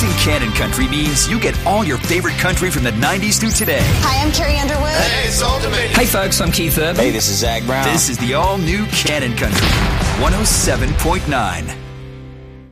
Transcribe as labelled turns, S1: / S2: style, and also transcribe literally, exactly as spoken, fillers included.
S1: Selecting Canon Country means you get all your favorite country from the nineties through today.
S2: Hi, I'm Carrie Underwood.
S3: Hey, it's Ultimate.
S4: Hey, folks, I'm Keith Urban.
S5: Hey, this is Zach Brown.
S1: This is the all-new Canon Country, one oh seven point nine.